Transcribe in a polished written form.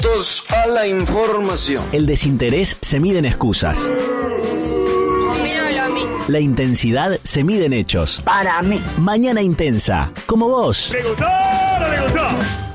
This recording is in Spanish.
A la información. El desinterés se mide en excusas. La intensidad se mide en hechos. Para mí. Mañana intensa, como vos. ¿Le gustó o no le gustó?